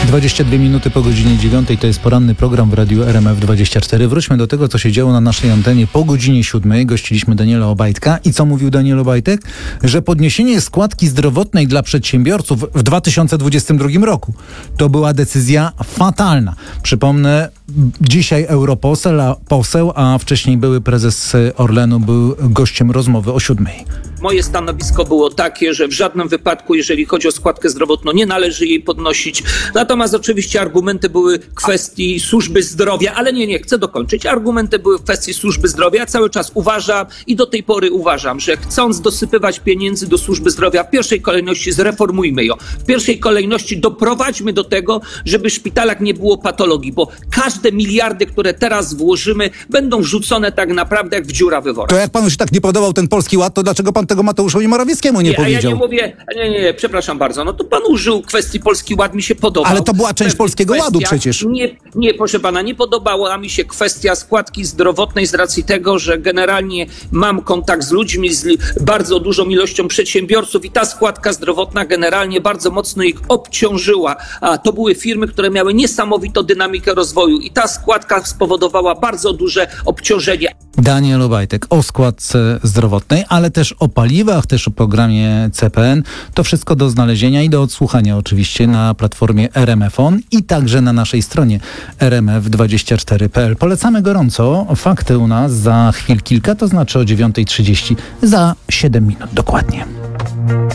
22 minuty po godzinie 9 to jest poranny program w Radiu RMF24. Wróćmy do tego, co się działo na naszej antenie po godzinie 7. Gościliśmy Daniela Obajtka. I co mówił Daniel Obajtek? Że podniesienie składki zdrowotnej dla przedsiębiorców w 2022 roku to była decyzja fatalna. Przypomnę, dzisiaj poseł, a wcześniej były prezes Orlenu, był gościem rozmowy o 7. Moje stanowisko było takie, że w żadnym wypadku, jeżeli chodzi o składkę zdrowotną, nie należy jej podnosić. Natomiast oczywiście argumenty były kwestii służby zdrowia, ale nie, chcę dokończyć. Argumenty były w kwestii służby zdrowia. Ja cały czas uważam i do tej pory uważam, że chcąc dosypywać pieniędzy do służby zdrowia, w pierwszej kolejności zreformujmy ją. W pierwszej kolejności doprowadźmy do tego, żeby w szpitalach nie było patologii, bo każde miliardy, które teraz włożymy, będą wrzucone tak naprawdę jak w dziurawy worek. To jak panu się tak nie podobał ten Polski Ład, to dlaczego pan tego Mateuszowi Morawieckiemu nie powiedział? Ja nie mówię, nie, przepraszam bardzo, no to pan użył kwestii Polski Ład, mi się podobał. Ale to była część Polskiego Ładu przecież. Nie, proszę pana, nie podobała mi się kwestia składki zdrowotnej z racji tego, że generalnie mam kontakt z ludźmi, z bardzo dużą ilością przedsiębiorców i ta składka zdrowotna generalnie bardzo mocno ich obciążyła. A to były firmy, które miały niesamowitą dynamikę rozwoju i ta składka spowodowała bardzo duże obciążenie. Daniel Obajtek o składce zdrowotnej, ale też o paliwach, też o programie CPN. To wszystko do znalezienia i do odsłuchania oczywiście na platformie RMF On i także na naszej stronie rmf24.pl. Polecamy gorąco. Fakty u nas za chwil kilka, to znaczy o 9:30, za 7 minut dokładnie.